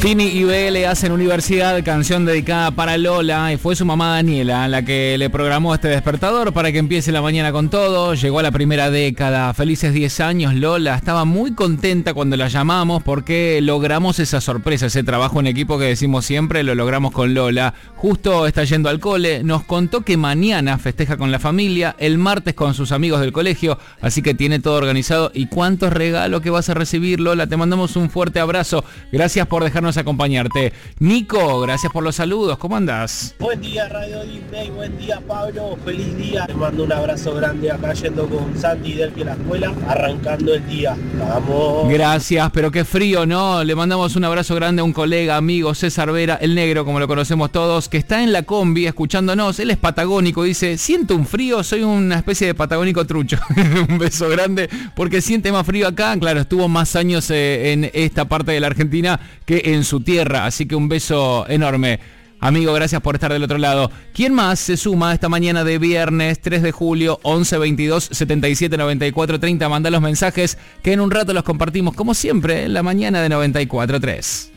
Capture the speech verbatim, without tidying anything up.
Fini y B L hacen Universidad, canción dedicada para Lola, y fue su mamá Daniela la que le programó este despertador para que empiece la mañana con todo. Llegó a la primera década, felices diez años Lola, estaba muy contenta cuando la llamamos porque logramos esa sorpresa, ese trabajo en equipo que decimos siempre, lo logramos con Lola. Justo está yendo al cole, nos contó que mañana festeja con la familia, el martes con sus amigos del colegio, así que tiene todo organizado. ¿Y cuántos regalos que vas a recibir, Lola? Te mandamos un fuerte abrazo, gracias por dejarnos acompañarte. Nico, gracias por los saludos, ¿cómo andás? Buen día Radio Disney, buen día Pablo, feliz día. Te mando un abrazo grande acá yendo con Santi y Delphi a la escuela, arrancando el día. Vamos. Gracias, pero qué frío, ¿no? Le mandamos un abrazo grande a un colega, amigo, César Vera, el negro, como lo conocemos todos, que está en la combi escuchándonos. Él es patagónico, dice, siento un frío, soy una especie de patagónico trucho. Un beso grande, porque siente más frío acá. Claro, estuvo más años eh, en esta parte de la Argentina que en su tierra, así que un beso enorme. Amigo, gracias por estar del otro lado. ¿Quién más se suma esta mañana de viernes tres de julio, once veintidós setenta y siete noventa y cuatro treinta? Manda los mensajes que en un rato los compartimos, como siempre, en la mañana de noventa y cuatro tres.